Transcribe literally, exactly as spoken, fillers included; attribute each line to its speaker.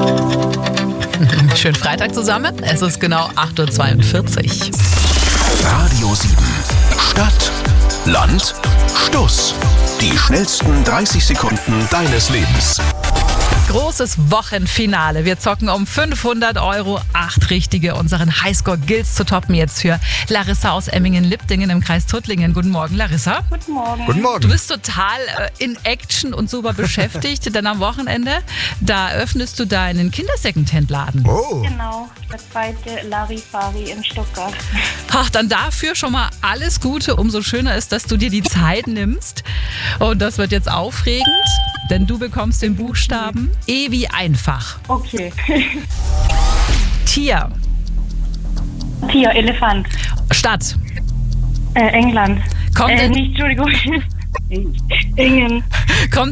Speaker 1: Schönen Freitag zusammen. Es ist genau acht Uhr zweiundvierzig.
Speaker 2: Radio sieben. Stadt, Land, Stuss. Die schnellsten dreißig Sekunden deines Lebens.
Speaker 1: Großes Wochenfinale. Wir zocken um fünfhundert Euro. Acht richtige. Unseren Highscore gilt's zu toppen jetzt für Larissa aus Emmingen-Lippdingen im Kreis Tuttlingen. Guten Morgen, Larissa.
Speaker 3: Guten Morgen.
Speaker 4: Guten Morgen.
Speaker 1: Du bist total äh, in Action und super beschäftigt, denn am Wochenende, da öffnest du deinen Kinder-Secondhand-Laden.
Speaker 4: Oh.
Speaker 3: Genau, der zweite Larifari in Stuttgart.
Speaker 1: Ach, dann dafür schon mal alles Gute. Umso schöner ist, dass du dir die Zeit nimmst. Und das wird jetzt aufregend, denn du bekommst den Buchstaben E wie einfach.
Speaker 3: Okay.
Speaker 1: Tier.
Speaker 3: Tier, Elefant.
Speaker 1: Stadt.
Speaker 3: Äh, England.
Speaker 1: Kommt
Speaker 3: Äh,
Speaker 1: in,
Speaker 3: nicht, Entschuldigung. Ingen.
Speaker 1: kommt